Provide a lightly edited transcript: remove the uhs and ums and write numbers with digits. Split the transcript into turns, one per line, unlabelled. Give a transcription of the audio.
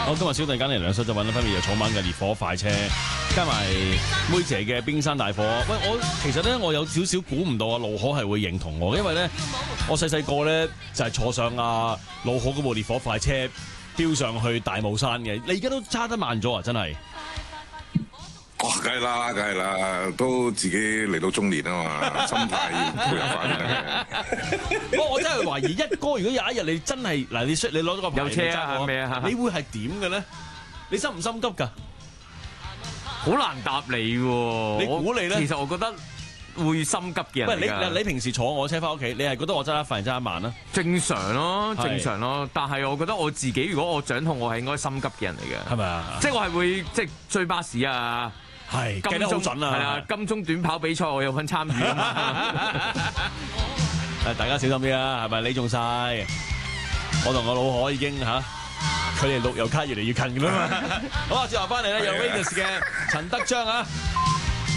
我今日小弟揀嚟兩首作品咧，分別有草蜢嘅《烈火快車》，加埋妹姐嘅《冰山大火》。喂，其實咧，我有少少估唔到啊，怒可係會認同我，因為咧，我細細個咧就係坐上怒可嗰部烈火快車飆上去大帽山嘅。你而家都揸得慢咗啊！真係。
哦，梗係啦，都自己嚟到中年啊嘛，心態要配合翻嘅。
我真係懷疑一哥，如果有一日你真係嗱，你攞咗個牌
有車啊咩啊？
你會係點嘅咧？你心唔心急㗎？
好難答你喎。
你估你咧？
其實我覺得會心急嘅人嚟㗎。
喂，你平時坐我車翻屋企，你係覺得我揸得快定揸得慢啊？
正常咯。但係我覺得我自己，如果我掌控，我係應該心急嘅人嚟嘅。
係咪啊？
即係我係會追巴士啊。
係計得好準啊！
係啊，金鐘短跑比賽我有份參與啊嘛！
大家小心啲啊，係咪？你中晒，我同我老可已經距離樂悠卡越嚟越近㗎啦嘛！好啊，接下翻嚟咧有 Raidas 嘅陳德章啊！